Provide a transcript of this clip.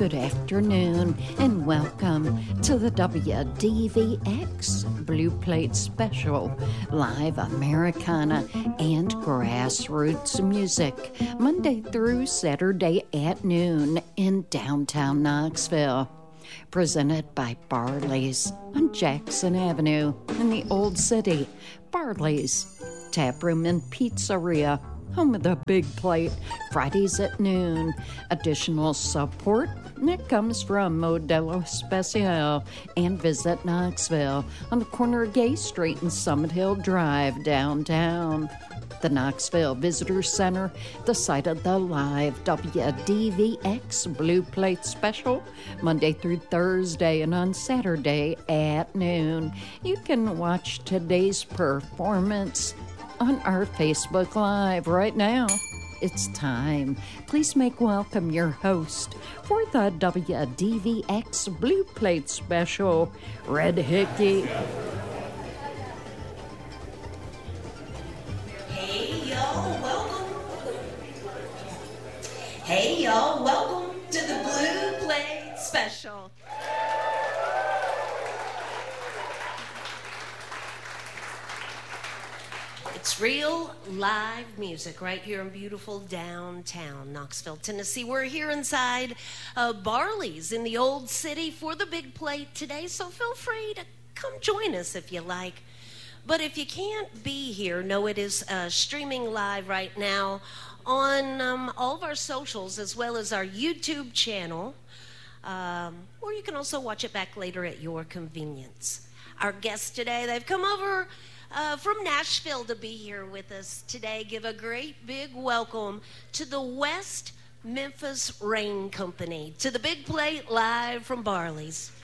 good afternoon, and welcome to the WDVX Blue Plate Special, live Americana and grassroots music, Monday through Saturday at noon in downtown Knoxville. Presented by Barley's on Jackson Avenue in the Old City. Barley's Taproom and Pizzeria, home of the Big Plate, Fridays at noon. Additional support that comes from Modelo Special and Visit Knoxville on the corner of Gay Street and Summit Hill Drive downtown. The Knoxville Visitor Center, the site of the live WDVX Blue Plate Special, Monday through Thursday and on Saturday at noon. You can watch today's performance on our Facebook Live right now. It's time. Please make welcome your host for the WDVX Blue Plate Special, Red Hickey. Hey y'all, welcome to the Blue Plate Special. It's real live music right here in beautiful downtown Knoxville, Tennessee. We're here inside Barley's in the Old City for the Big Plate today, so feel free to come join us if you like. But if you can't be here, know it is streaming live right now on all of our socials, as well as our YouTube channel, or you can also watch it back later at your convenience. Our guests today, they've come over from Nashville to be here with us today. Give a great big welcome to the West Memphis Rain Company, to the Big Plate live from Barley's.